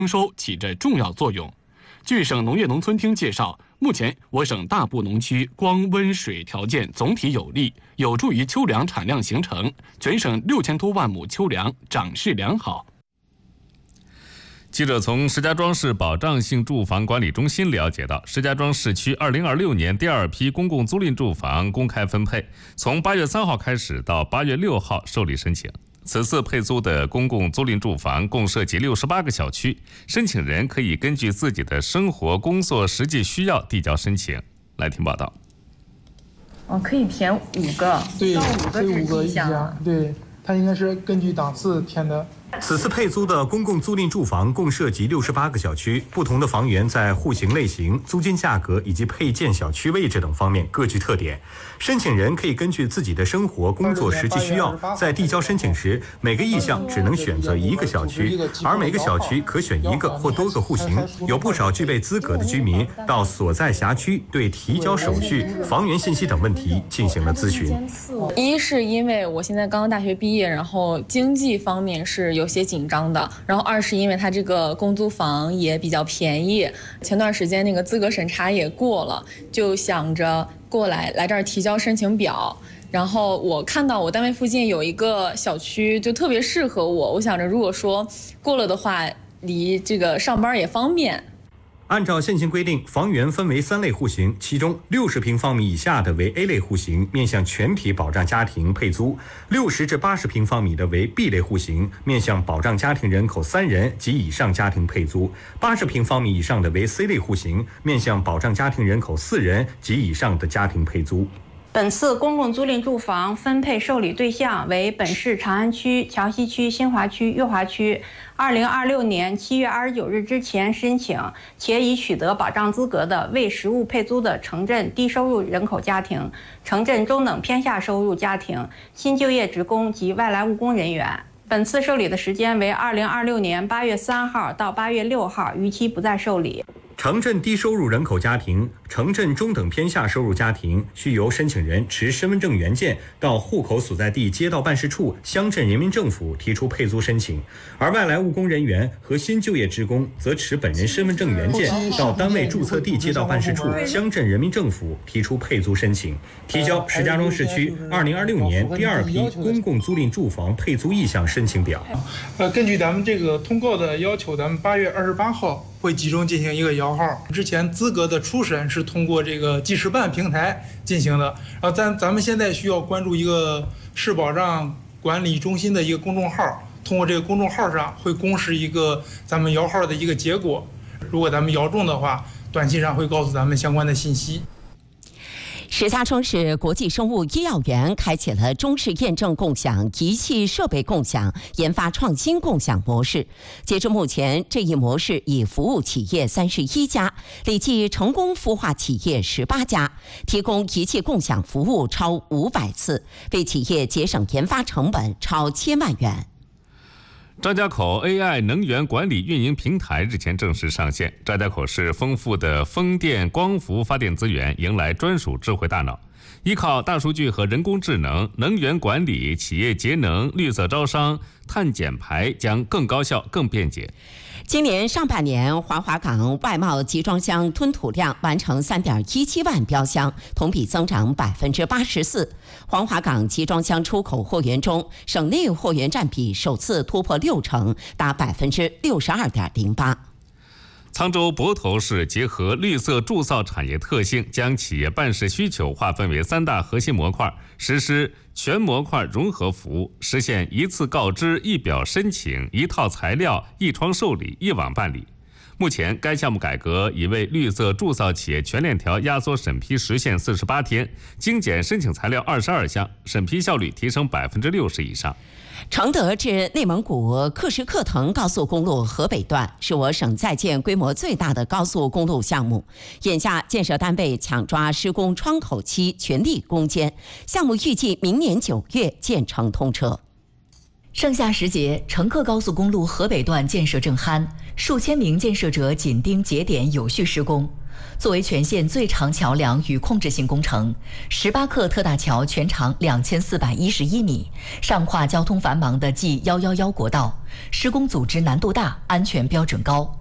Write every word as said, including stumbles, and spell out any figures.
丰收起着重要作用。据省农业农村厅介绍，目前我省大部农区光温水条件总体有利，有助于秋粮产量形成，全省六千多万亩秋粮长势良好。 记者从石家庄市保障性住房管理中心了解到，石家庄市区二零二六年第二批公共租赁住房公开分配，从八月三号开始到八月六号受理申请。此次配租的公共租赁住房共涉及六十八个小区，申请人可以根据自己的生活工作实际需要递交申请。来听报道。 哦，可以填五个， 对， 到五个五个意向， 对，它应该是根据档次填的。 此次配租的公共租赁住房共涉及六十八个小区，不同的房源在户型类型、租金价格以及配建小区位置等方面各具特点。申请人可以根据自己的生活工作实际需要，在递交申请时，每个意向只能选择一个小区，而每个小区可选一个或多个户型。有不少具备资格的居民到所在辖区对提交手续、房源信息等问题进行了咨询。 一是因为我现在刚刚大学毕业，然后经济方面是有些紧张的，然后二是因为它这个公租房也比较便宜，前段时间那个资格审查也过了，就想着过来来这儿提交申请表。然后我看到我单位附近有一个小区就特别适合我，我想着如果说过了的话，离这个上班也方便。 按照现行规定，房源分为三类户型，其中六十平方米以下的为 A 类户型，面向全体保障家庭配租；六十至八十平方米的为 B 类户型，面向保障家庭人口三人及以上家庭配租；八十平方米以上的为 C 类户型，面向保障家庭人口四人及以上的家庭配租。 本次公共租赁住房分配受理对象为本市长安区、桥西区、新华区、裕华区，二零二六年七月二十九日之前申请且已取得保障资格的为实物配租的城镇低收入人口家庭、城镇中等偏下收入家庭、新就业职工及外来务工人员。本次受理的时间为二零二六年八月三号到八月六号，逾期不再受理。 城镇低收入人口家庭、城镇中等偏下收入家庭需由申请人持身份证原件到户口所在地街道办事处、乡镇人民政府提出配租申请，而外来务工人员和新就业职工则持本人身份证原件到单位注册地街道办事处、乡镇人民政府提出配租申请，提交石家庄市区二零二六年第二批公共租赁住房配租意向申请表。 呃，根据咱们这个通告的要求，咱们八月二十八号会集中进行一个摇号。之前资格的初审是通过这个记事办平台进行的，然后咱咱们现在需要关注一个市保障管理中心的一个公众号，通过这个公众号上会公示一个咱们摇号的一个结果，如果咱们摇中的话，短信上会告诉咱们相关的信息。 石家庄市国际生物医药园开启了中式验证共享、仪器设备共享、研发创新共享模式。截至目前，这一模式已服务企业三十一家，累计成功孵化企业十八家，提供仪器共享服务超五百次，为企业节省研发成本超千万元。 张家口 A I 能源管理运营平台日前正式上线。张家口市丰富的风电、光伏发电资源迎来专属智慧大脑，依靠大数据和人工智能，能源管理、企业节能、绿色招商、碳减排将更高效、更便捷。 今年上半年，华华港外贸集装箱吞吐量完成三点一七万标箱，同比增长百分之八十四。黄华港集装箱出口货源中，省内货源占比首次突破六成，达百分之六十二点零八。 沧州泊头市结合绿色铸造产业特性，将企业办事需求划分为三大核心模块，实施全模块融合服务，实现一次告知、一表申请、一套材料、一窗受理、一网办理。目前，该项目改革已为绿色铸造企业全链条压缩审批时限四十八天，精简申请材料二十二项，审批效率提升百分之六十以上。 承德至内蒙古克什克腾高速公路河北段是我省在建规模最大的高速公路项目，眼下建设单位抢抓施工窗口期，全力攻坚，项目预计明年九月建成通车。 盛夏时节，成克高速公路河北段建设正酣，数千名建设者紧盯节点有序施工。 作为全县最长桥梁与控制性工程，十八克特大桥全长两千四百一十一米，上跨交通繁忙的 G 一一一国道，施工组织难度大，安全标准高。